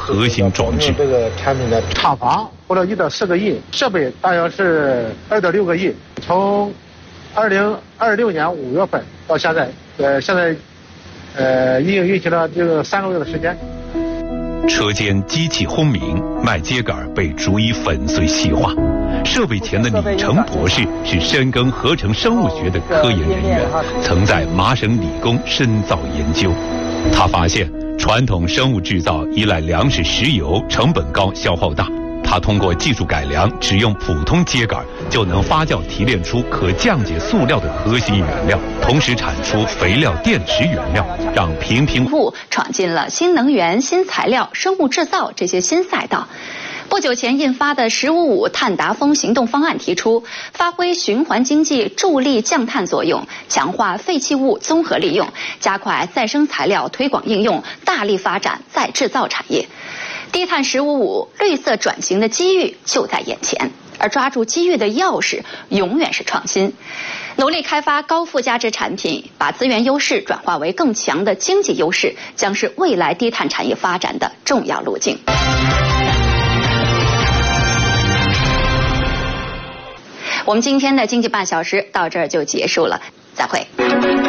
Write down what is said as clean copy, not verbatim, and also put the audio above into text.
核心装置。 这个产品的厂房花了1到4个亿，设备大约是2到6个亿。从2026年5月份到现在，已经运行了这个3个月的时间。 车间机器轰鸣，麦秸秆被逐一粉碎细化。设备前的李成博士是深耕合成生物学的科研人员，曾在麻省理工深造研究。他发现传统生物制造依赖粮食、石油，成本高，消耗大。他通过技术改良，只用普通秸秆就能发酵提炼出可降解塑料的核心原料，同时产出肥料、电池原料，让平物闯进了新能源、新材料、生物制造这些新赛道。不久前印发的“十五五”碳达峰行动方案提出，发挥循环经济助力降碳作用，强化废弃物综合利用，加快再生材料推广应用，大力发展再制造产业。低碳“十五五”绿色转型的机遇就在眼前，而抓住机遇的钥匙永远是创新。努力开发高附加值产品，把资源优势转化为更强的经济优势，将是未来低碳产业发展的重要路径。我们今天的经济半小时到这儿就结束了，再会。